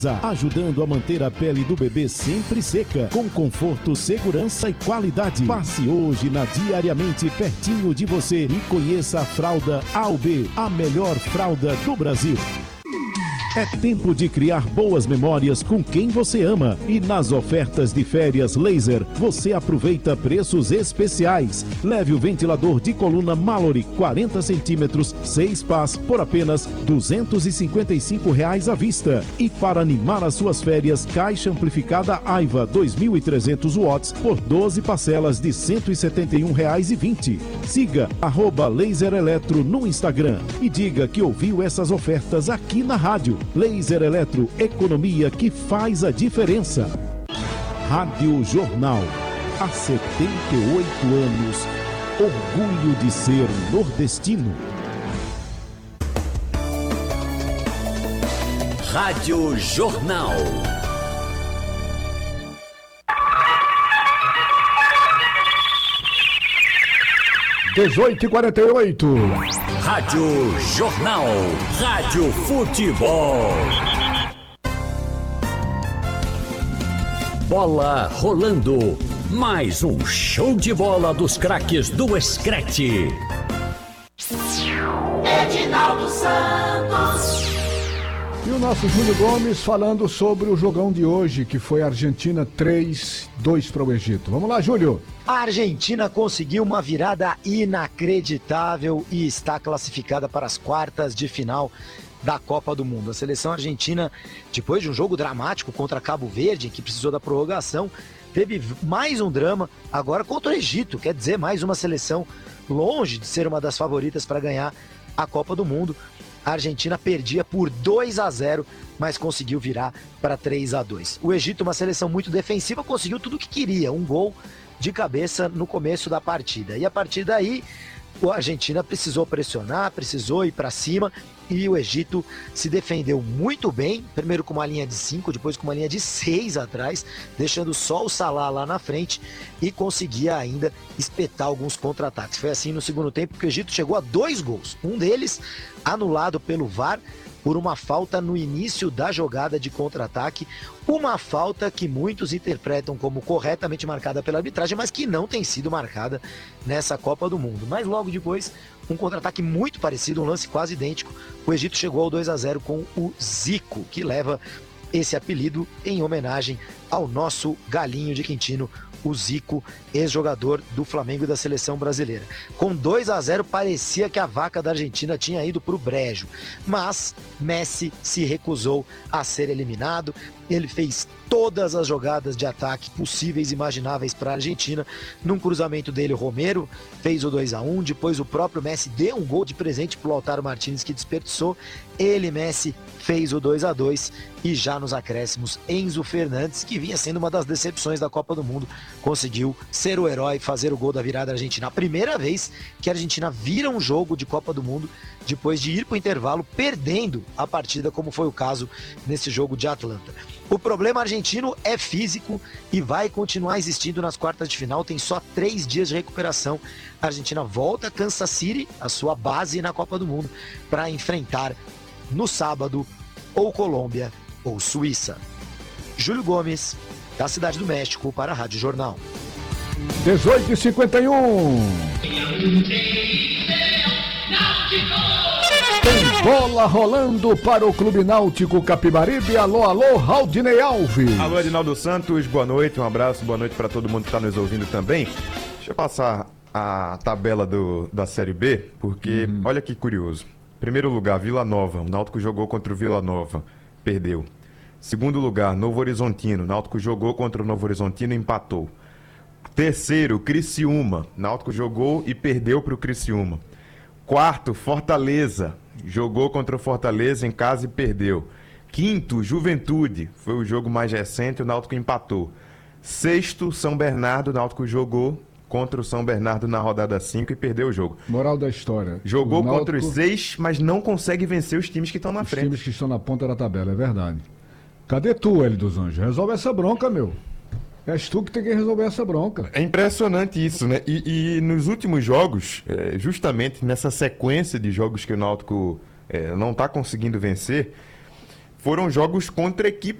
Ajudando a manter a pele do bebê sempre seca, com conforto, segurança e qualidade. Passe hoje na Diariamente pertinho de você e conheça a fralda AUB, a melhor fralda do Brasil. É tempo de criar boas memórias com quem você ama. E nas ofertas de férias Laser, você aproveita preços especiais. Leve o ventilador de coluna Mallory 40 centímetros, 6 pás, por apenas R$ 255 à vista. E para animar as suas férias, caixa amplificada Aiva 2.300 watts por 12 parcelas de R$ 171,20. Siga @Laser Eletro no Instagram e diga que ouviu essas ofertas aqui na rádio. Laser Eletro, economia que faz a diferença. Rádio Jornal, há 78 anos, orgulho de ser nordestino. Rádio Jornal. (18h48). Rádio Jornal. Rádio Futebol. Bola rolando. Mais um show de bola dos craques do Screte. Edinaldo Santos. E o nosso Júlio Gomes falando sobre o jogão de hoje, que foi Argentina 3-2 para o Egito. Vamos lá, Júlio. A Argentina conseguiu uma virada inacreditável e está classificada para as quartas de final da Copa do Mundo. A seleção argentina, depois de um jogo dramático contra Cabo Verde, que precisou da prorrogação, teve mais um drama agora contra o Egito, quer dizer, mais uma seleção longe de ser uma das favoritas para ganhar a Copa do Mundo. A Argentina perdia por 2-0, mas conseguiu virar para 3-2. O Egito, uma seleção muito defensiva, conseguiu tudo o que queria, um gol de cabeça no começo da partida. E a partir daí, a Argentina precisou pressionar, precisou ir para cima, e o Egito se defendeu muito bem, primeiro com uma linha de 5, depois com uma linha de 6 atrás, deixando só o Salah lá na frente, e conseguia ainda espetar alguns contra-ataques. Foi assim no segundo tempo que o Egito chegou a 2 gols, um deles anulado pelo VAR, por uma falta no início da jogada de contra-ataque, uma falta que muitos interpretam como corretamente marcada pela arbitragem, mas que não tem sido marcada nessa Copa do Mundo. Mas logo depois, um contra-ataque muito parecido, um lance quase idêntico, o Egito chegou ao 2-0 com o Zico, que leva esse apelido em homenagem ao nosso galinho de Quintino, o Zico, ex-jogador do Flamengo e da seleção brasileira. Com 2-0 parecia que a vaca da Argentina tinha ido para o brejo, mas Messi se recusou a ser eliminado. Ele fez todas as jogadas de ataque possíveis e imagináveis para a Argentina. Num cruzamento dele, o Romero fez o 2-1, depois o próprio Messi deu um gol de presente para o Lautaro Martínez, que desperdiçou. Ele, Messi, fez o 2-2 e já nos acréscimos, Enzo Fernandes, que vinha sendo uma das decepções da Copa do Mundo, conseguiu ser o herói, fazer o gol da virada argentina. A primeira vez que a Argentina vira um jogo de Copa do Mundo depois de ir para o intervalo perdendo a partida, como foi o caso nesse jogo de Atlanta. O problema argentino é físico e vai continuar existindo nas quartas de final, tem só 3 dias de recuperação. A Argentina volta a Kansas City, a sua base na Copa do Mundo, para enfrentar no sábado ou Colômbia ou Suíça. Júlio Gomes, da Cidade do México, para a Rádio Jornal. 18h51. Tem bola rolando para o Clube Náutico Capibaribe. Alô, alô, Raudinei Alves. Alô, Edinaldo Santos, boa noite, um abraço, boa noite para todo mundo que está nos ouvindo também. Deixa eu passar a tabela da Série B, porque olha que curioso. Primeiro lugar, Vila Nova, o Náutico jogou contra o Vila Nova, perdeu. Segundo lugar, Novo Horizontino, o Náutico jogou contra o Novo Horizontino e empatou. Terceiro, Criciúma, o Náutico jogou e perdeu para o Criciúma. Quarto, Fortaleza, jogou contra o Fortaleza em casa e perdeu. Quinto, Juventude, foi o jogo mais recente, o Náutico empatou. Sexto, São Bernardo, o Náutico jogou contra o São Bernardo na rodada 5 e perdeu o jogo. Moral da história. Jogou contra os 6, mas não consegue vencer os times que estão na frente. Os times que estão na ponta da tabela, é verdade. Cadê tu, Hélio dos Anjos? Resolve essa bronca, meu. És tu que tem que resolver essa bronca. É impressionante isso, né? E nos últimos jogos, justamente nessa sequência de jogos que o Náutico não está conseguindo vencer, foram jogos contra equipes